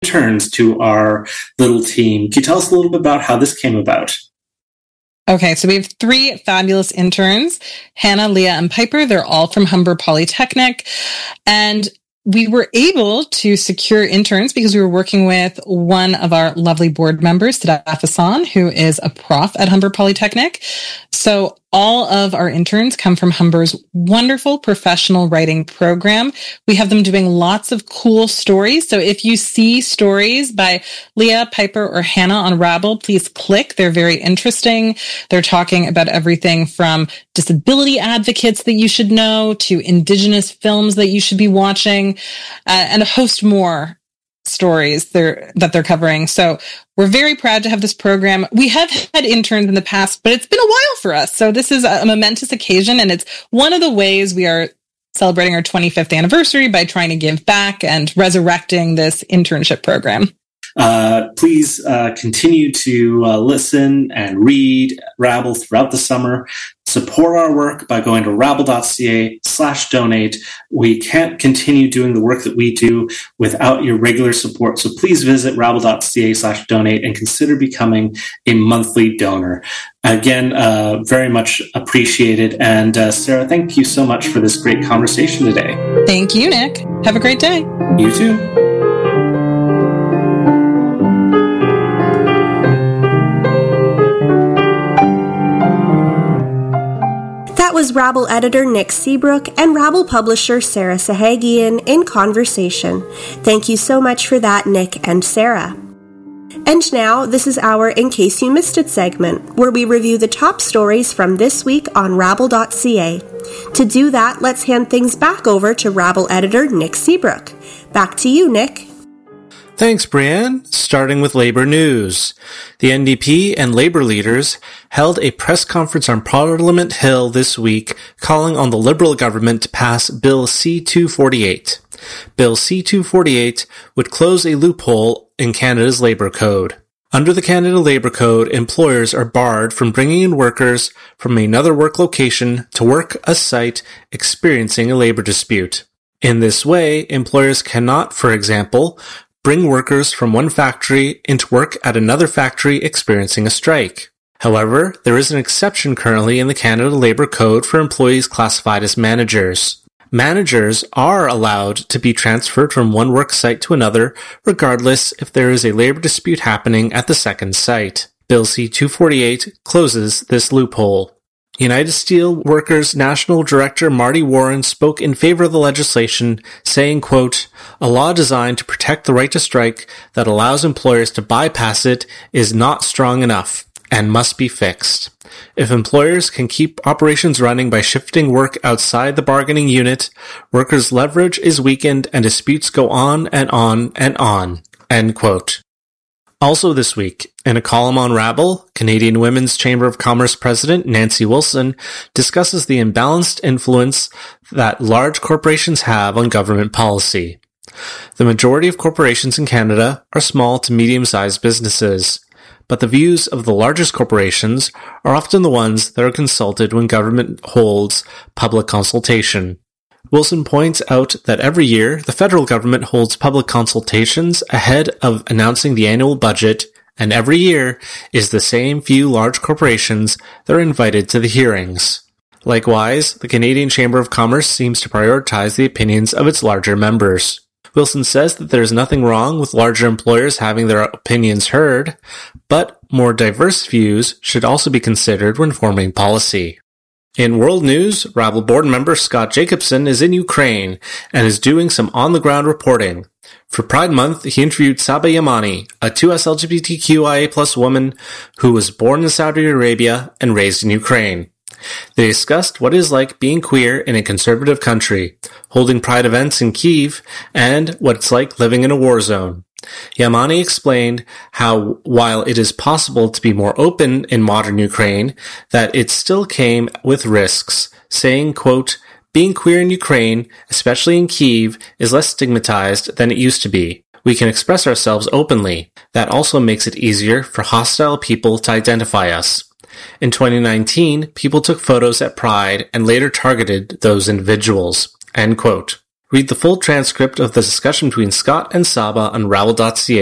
interns to our little team. Can you tell us a little bit about how this came about? Okay, so we have 3 fabulous interns, Hannah, Leah, and Piper. They're all from Humber Polytechnic. And we were able to secure interns because we were working with one of our lovely board members, Sadaf Hassan, who is a prof at Humber Polytechnic. So all of our interns come from Humber's wonderful professional writing program. We have them doing lots of cool stories. So if you see stories by Leah, Piper, or Hannah on Rabble, please click. They're very interesting. They're talking about everything from disability advocates that you should know to Indigenous films that you should be watching, and a host more stories that they're covering. So we're very proud to have this program. We have had interns in the past, but it's been a while for us. So this is a momentous occasion, and it's one of the ways we are celebrating our 25th anniversary by trying to give back and resurrecting this internship program. Please continue to listen and read Rabble throughout the summer. Support our work by going to rabble.ca/donate. We can't continue doing the work that we do without your regular support. So please visit rabble.ca/donate and consider becoming a monthly donor. Again, very much appreciated. And Sarah, thank you so much for this great conversation today. Thank you, Nick. Have a great day. You too. That was Rabble editor Nick Seabrook and Rabble publisher Sarah Sahagian in conversation. Thank you so much for that, Nick and Sarah. And now, this is our In Case You Missed It segment, where we review the top stories from this week on Rabble.ca. To do that, let's hand things back over to Rabble editor Nick Seabrook. Back to you, Nick. Thanks, Brianne. Starting with labor news. The NDP and Labour leaders held a press conference on Parliament Hill this week calling on the Liberal government to pass Bill C-248. Bill C-248 would close a loophole in Canada's Labour Code. Under the Canada Labour Code, employers are barred from bringing in workers from another work location to work a site experiencing a labour dispute. In this way, employers cannot, for example, bring workers from one factory into work at another factory experiencing a strike. However, there is an exception currently in the Canada Labour Code for employees classified as managers. Managers are allowed to be transferred from one work site to another, regardless if there is a labour dispute happening at the second site. Bill C-248 closes this loophole. United Steel Workers National Director Marty Warren spoke in favor of the legislation, saying, quote, "A law designed to protect the right to strike that allows employers to bypass it is not strong enough and must be fixed. If employers can keep operations running by shifting work outside the bargaining unit, workers' leverage is weakened and disputes go on and on and on." End quote. Also this week, in a column on Rabble, Canadian Women's Chamber of Commerce President Nancy Wilson discusses the imbalanced influence that large corporations have on government policy. The majority of corporations in Canada are small to medium-sized businesses, but the views of the largest corporations are often the ones that are consulted when government holds public consultation. Wilson points out that every year, the federal government holds public consultations ahead of announcing the annual budget, and every year is the same few large corporations that are invited to the hearings. Likewise, the Canadian Chamber of Commerce seems to prioritize the opinions of its larger members. Wilson says that there is nothing wrong with larger employers having their opinions heard, but more diverse views should also be considered when forming policy. In world news, Rabble board member Scott Jacobson is in Ukraine and is doing some on-the-ground reporting. For Pride Month, he interviewed Saba Yamani, a 2S LGBTQIA+ woman who was born in Saudi Arabia and raised in Ukraine. They discussed what it is like being queer in a conservative country, holding Pride events in Kyiv, and what it's like living in a war zone. Yamani explained how, while it is possible to be more open in modern Ukraine, that it still came with risks, saying, quote, "Being queer in Ukraine, especially in Kyiv, is less stigmatized than it used to be. We can express ourselves openly. That also makes it easier for hostile people to identify us. In 2019, people took photos at Pride and later targeted those individuals." End quote. Read the full transcript of the discussion between Scott and Saba on Rabble.ca.